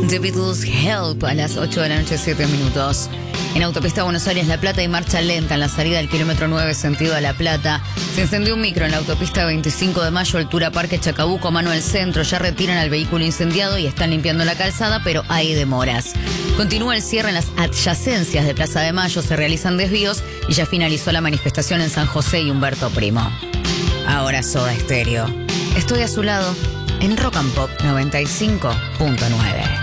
The Beatles, Help, a las 8 de la noche, 7 minutos. En autopista Buenos Aires-La Plata hay marcha lenta en la salida del kilómetro 9 sentido a La Plata. Se encendió un micro en la autopista 25 de Mayo, altura Parque Chacabuco, mano al centro. Ya retiran al vehículo incendiado y están limpiando la calzada, pero hay demoras. Continúa el cierre en las adyacencias de Plaza de Mayo, se realizan desvíos y ya finalizó la manifestación en San José y Humberto Primo. Ahora Soda Stereo. Estoy a su lado en Rock and Pop 95.9.